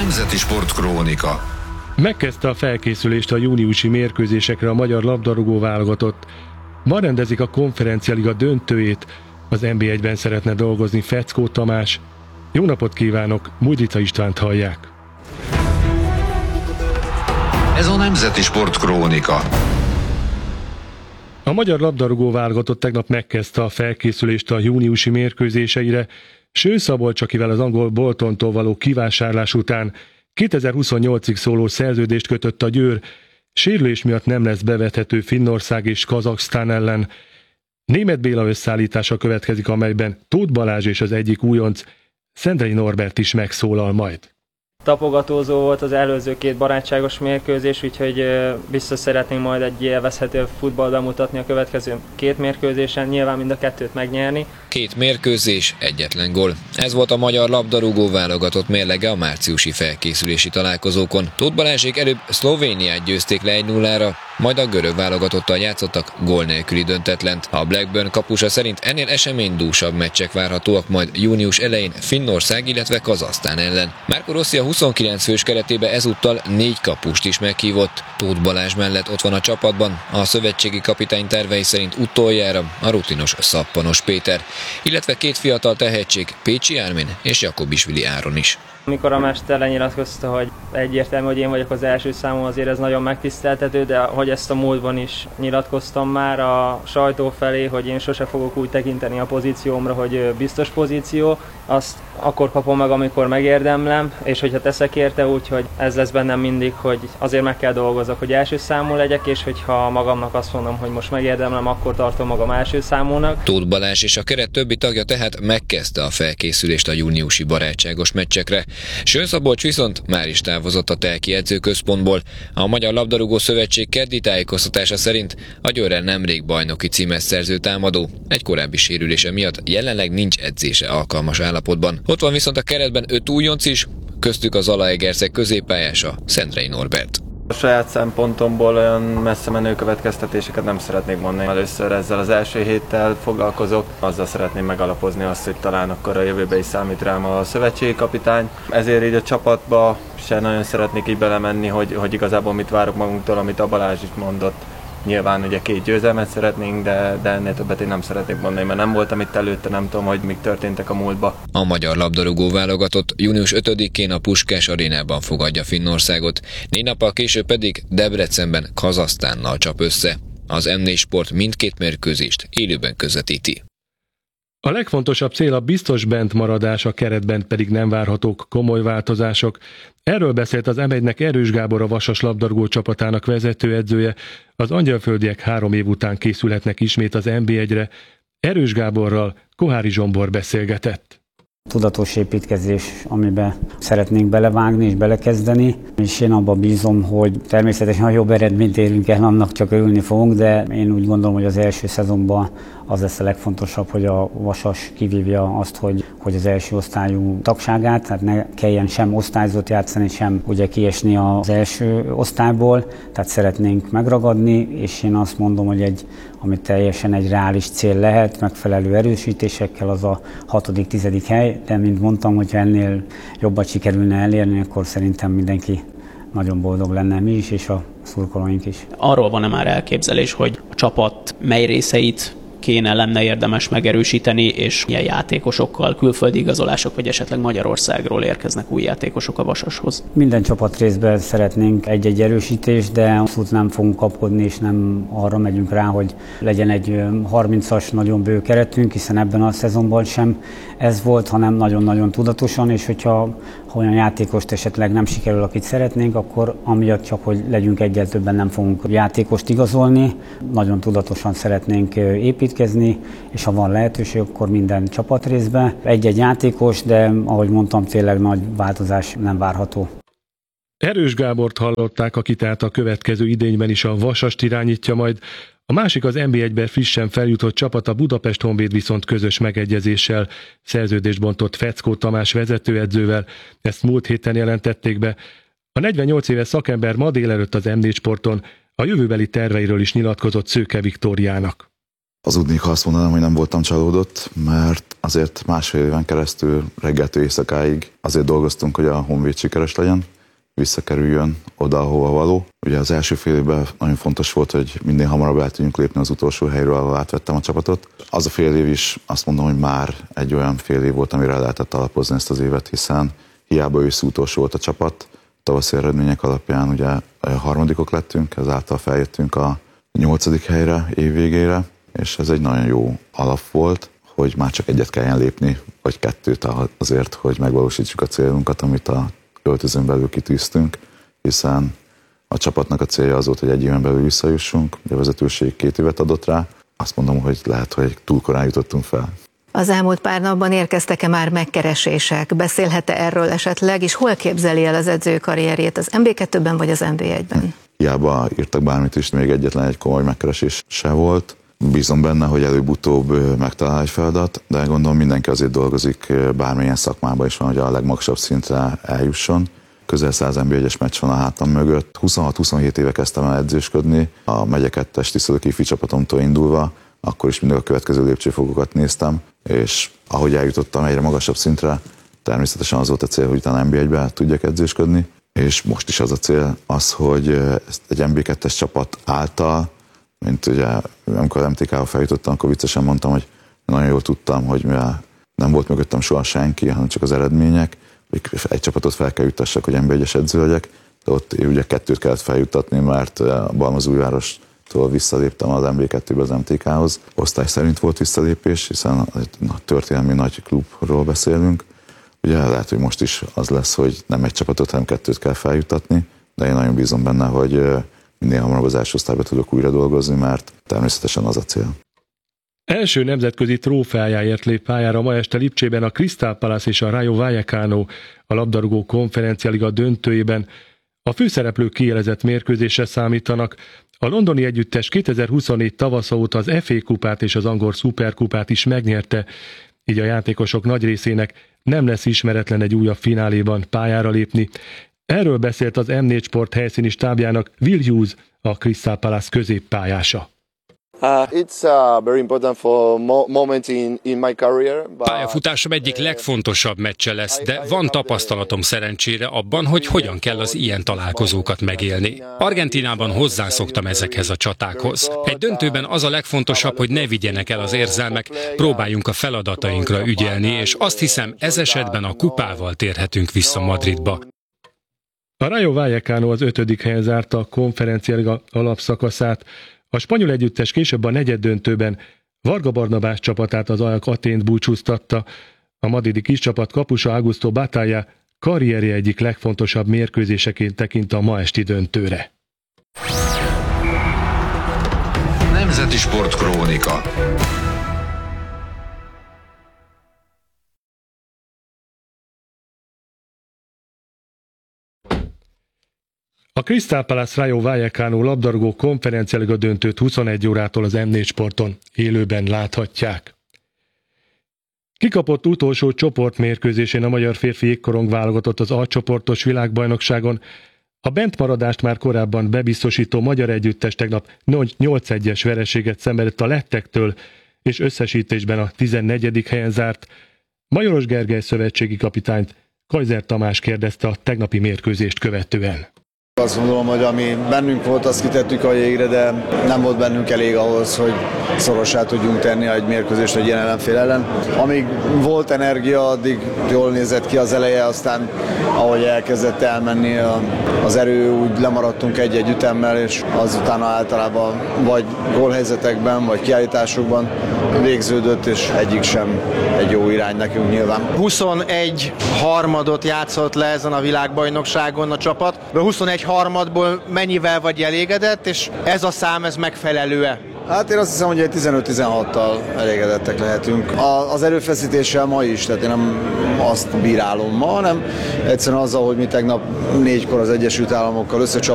Nemzeti Sportkrónika. Megkezdte a felkészülést a júniusi mérkőzésekre a magyar labdarúgó válogatott. Ma rendezik a Konferencialiga döntőjét, az NB1-ben szeretne dolgozni Feckó Tamás. Jó napot kívánok, Mújdica Istvánt hallják. Ez a Nemzeti Sportkrónika. A magyar labdarúgó válogatott tegnap megkezdte a felkészülést a júniusi mérkőzéseire. Sőn-Szabolcs, akivel az angol Boltontól való kivásárlás után 2028-ig szóló szerződést kötött a Győr, sérülés miatt nem lesz bevethető Finnország és Kazaksztán ellen. Németh Béla összeállítása következik, amelyben Tóth Balázs és az egyik újonc, Szendrei Norbert is megszólal majd. Tapogatózó volt az előző két barátságos mérkőzés, úgyhogy biztos szeretnénk majd egy élvezhető futball bemutatni a következő két mérkőzésen, nyilván mind a kettőt megnyerni. Két mérkőzés, egyetlen gól. Ez volt a magyar labdarúgó válogatott mérlege a márciusi felkészülési találkozókon. Tóth Balázsék előbb Szlovéniát győzték le 1-0-ra, majd a görög válogatottal játszottak gól nélküli döntetlent. A Blackburn kapusa szerint ennél eseménydúsabb meccsek várhatóak majd június elején Finnország, illetve Kazahsztán ellen. Marco Rossi a 29 fős keretébe ezúttal 4 kapust is meghívott. Tóth Balázs mellett ott van a csapatban a szövetségi kapitány tervei szerint utoljára a rutinos Szappanos Péter, illetve két fiatal tehetség, Pécsi Ármin és Jakobisvili Áron is. Amikor a mester lenyilatkozta, hogy egyértelmű, hogy én vagyok az első számú, azért ez nagyon megtiszteltető, de hogy ezt a múltban is nyilatkoztam már a sajtó felé, hogy én sose fogok úgy tekinteni a pozíciómra, hogy biztos pozíció, azt akkor kapom meg, amikor megérdemlem, és hogyha teszek érte, úgyhogy ez lesz bennem mindig, hogy azért meg kell dolgozok, hogy első számú legyek, és hogyha magamnak azt mondom, hogy most megérdemlem, akkor tartom magam első számúnak. Tóth Balázs és a keret többi tagja tehát megkezdte a felkészülést a júniusi barátságos meccsekre. Sőn-Szabolcs viszont már is távozott a Telki edzőközpontból. A Magyar Labdarúgó Szövetség keddi tájékoztatása szerint a Győrrel nemrég bajnoki címet szerző támadó egy korábbi sérülése miatt jelenleg nincs edzése alkalmas állapotban. Ott van viszont a keretben 5 újonc is, köztük az Zalaegerszeg középpályása, Szendrei Norbert. A saját szempontomból olyan messze menő következtetéseket nem szeretnék mondani. Először ezzel az első héttel foglalkozok, azzal szeretném megalapozni azt, hogy talán akkor a jövőben is számít rám a szövetségi kapitány. Ezért így a csapatba se nagyon szeretnék így belemenni, hogy igazából mit várok magunktól, amit a Balázs is mondott. Nyilván ugye 2 győzelmet szeretnénk, de ennél többet én nem szeretnék mondani, mert nem voltam itt előtte, nem tudom, hogy mik történtek a múltban. A magyar labdarúgó válogatott június 5-én a Puskás arénában fogadja Finnországot, 4 nappal később pedig Debrecenben Kazahsztánnal csap össze. Az M4 Sport mindkét mérkőzést élőben közvetíti. A legfontosabb cél a biztos bent maradás, a keretben pedig nem várhatók komoly változások. Erről beszélt az M1-nek Erős Gábor, a Vasas labdarúgó csapatának vezetőedzője. Az angyalföldiek 3 év után készülhetnek ismét az NB1-re. Erős Gáborral Kohári Zsombor beszélgetett. Tudatos építkezés, amiben szeretnénk belevágni és belekezdeni, és én abban bízom, hogy természetesen ha jobb eredményt érünk el, annak csak örülni fogunk, de én úgy gondolom, hogy az első szezonban az lesz a legfontosabb, hogy a Vasas kivívja azt, hogy az első osztályú tagságát, tehát ne kelljen sem osztályzót játszani, sem ugye kiesni az első osztályból, tehát szeretnénk megragadni, és én azt mondom, hogy ami teljesen egy reális cél lehet, megfelelő erősítésekkel, az a 6.-10. hely, de mint mondtam, hogyha ennél jobbat sikerülne elérni, akkor szerintem mindenki nagyon boldog lenne, mi is, és a szurkolóink is. Arról van-e már elképzelés, hogy a csapat mely részeit lenne érdemes megerősíteni, és milyen játékosokkal, külföldi igazolások, vagy esetleg Magyarországról érkeznek új játékosok a Vasashoz? Minden csapat részben szeretnénk egy-egy erősítést, de abszolút nem fogunk kapkodni, és nem arra megyünk rá, hogy legyen egy 30-as nagyon bő keretünk, hiszen ebben a szezonban sem ez volt, hanem nagyon-nagyon tudatosan, és hogyha olyan játékost esetleg nem sikerül, akit szeretnénk, akkor amiatt csak, hogy legyünk egyel többen, nem fogunk játékost igazolni. Nagyon tudatosan szeretnénk építkezni, és ha van lehetőség, akkor minden csapatrészben egy-egy játékos, de ahogy mondtam, tényleg nagy változás nem várható. Erős Gábort hallották, aki tehát a következő idényben is a Vasast irányítja majd. A másik az NB1-ben frissen feljutott csapat, a Budapest Honvéd viszont közös megegyezéssel szerződést bontott Feckó Tamás vezetőedzővel. Ezt múlt héten jelentették be. A 48 éves szakember ma délelőtt az M4 Sporton a jövőbeli terveiről is nyilatkozott Szőke Viktóriának. Hazudnék, ha azt mondanám, hogy nem voltam csalódott, mert azért másfél éven keresztül reggeltől éjszakáig azért dolgoztunk, hogy a Honvéd sikeres legyen, visszakerüljön oda, ahova való. Ugye az első fél évben nagyon fontos volt, hogy minél hamarabb el tudjunk lépni az utolsó helyről, ahol átvettem a csapatot. Az a fél év is azt mondom, hogy már egy olyan fél év volt, amire lehetett alapozni ezt az évet, hiszen hiába ősz utolsó volt a csapat, tavaszi eredmények alapján ugye harmadikok lettünk, ezáltal feljöttünk a 8. helyre év végére, és ez egy nagyon jó alap volt, hogy már csak egyet kelljen lépni, vagy kettőt azért, hogy megvalósítsuk a célunkat, amit a öltözőn belül kitűztünk, hiszen a csapatnak a célja az volt, hogy egy éven belül visszajussunk, a vezetőség 2 évet adott rá, azt mondom, hogy lehet, hogy túl korán jutottunk fel. Az elmúlt pár napban érkeztek-e már megkeresések? Beszélhet-e erről esetleg, és hol képzeli el az edzőkarrierjét, az NB2-ben vagy az NB1-ben? Hiába írtak bármit is, még egyetlen egy komoly megkeresés se volt. Bízom benne, hogy előbb-utóbb megtalál egy feladat, de gondolom mindenki azért dolgozik bármilyen szakmában is van, hogy a legmagasabb szintre eljusson. Közel 100 NB1-es meccs van a hátam mögött. 26-27 éve kezdtem el edzősködni, a megye 2-es tisztelő kifi csapatomtól indulva, akkor is mindig a következő lépcsőfokokat néztem, és ahogy eljutottam egyre magasabb szintre, természetesen az volt a cél, hogy utána NB1-be tudjak edzősködni, és most is az a cél az, hogy egy NB2-es csapat által, mint ugye amikor az MTK-val feljutottam, akkor viccesen mondtam, hogy nagyon jól tudtam, hogy mivel nem volt mögöttem soha senki, hanem csak az eredmények, hogy egy csapatot fel kell juttassak, hogy NB1-es edző legyek, de ott ugye 2 kellett feljuttatni, mert a Balmazújvárostól visszaléptem az NB2-be az MTK-hoz. Osztály szerint volt visszalépés, hiszen egy történelmi nagy klubról beszélünk. Ugye lehet, hogy most is az lesz, hogy nem egy csapatot, hanem 2 kell feljuttatni, de én nagyon bízom benne, hogy minél hamarabb az első osztályba tudok újra dolgozni, mert természetesen az a cél. Első nemzetközi trófeájáért lép pályára ma este Lipcsében a Crystal Palace és a Rayo Vallecano a labdarúgó konferencialiga döntőjében. A főszereplők kielezett mérkőzésre számítanak. A londoni együttes 2024 tavasz óta az FA kupát és az angol szuperkupát is megnyerte, így a játékosok nagy részének nem lesz ismeretlen egy újabb fináléban pályára lépni. Erről beszélt az M4 Sport helyszíni stábjának Will Hughes, a Crystal Palace középpályása. Pályafutásom egyik legfontosabb meccse lesz, de van tapasztalatom szerencsére abban, hogy hogyan kell az ilyen találkozókat megélni. Argentínában hozzászoktam ezekhez a csatákhoz. Egy döntőben az a legfontosabb, hogy ne vigyenek el az érzelmek, próbáljunk a feladatainkra ügyelni, és azt hiszem, ez esetben a kupával térhetünk vissza Madridba. A Rayo Vallecano az 5. helyen zárta a konferencialiga alapszakaszát. A spanyol együttes később a negyeddöntőben Varga Barnabás csapatát, az Ajax Athént búcsúztatta. A madridi kiscsapat kapusa Augusto Batalla karrierje egyik legfontosabb mérkőzéseként tekint a ma esti döntőre. Nemzeti Sportkrónika. A Crystal Palace Rayo Vallecano labdarúgó konferencialiga döntőt 21 órától az M4 Sporton élőben láthatják. Kikapott utolsó csoportmérkőzésén a magyar férfi jégkorong válogatott az A-csoportos világbajnokságon. A bentmaradást már korábban bebiztosító magyar együttes tegnap 8-1-es vereséget szenvedett a lettektől, és összesítésben a 14. helyen zárt. Majoros Gergely szövetségi kapitányt Kaiser Tamás kérdezte a tegnapi mérkőzést követően. Azt gondolom, hogy ami bennünk volt, azt kitettük a jégre, de nem volt bennünk elég ahhoz, hogy szorossá tudjunk tenni egy mérkőzést egy ilyen ellenfél ellen. Amíg volt energia, addig jól nézett ki az eleje, aztán ahogy elkezdett elmenni az erő, úgy lemaradtunk egy-egy ütemmel, és azután általában vagy gólhelyzetekben, vagy kiállításokban végződött, és egyik sem egy jó irány nekünk nyilván. 21 harmadot játszott le ezen a világbajnokságon a csapat. 21 harmadból mennyivel vagy elégedett, és ez a szám, ez megfelelő-e? Hát én azt hiszem, hogy egy 15-16-tal elégedettek lehetünk. Az erőfeszítéssel ma is, tehát én nem azt bírálom ma, hanem egyszerűen azzal, hogy mi tegnap 4-kor az Egyesült Államokkal összecsaptunk,